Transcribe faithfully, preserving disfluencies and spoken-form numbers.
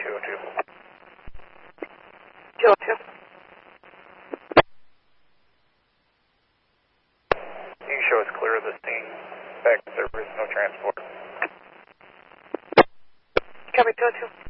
two oh two. two oh two. You show it's clear of the scene. Back to service, no transport. Copy two oh two.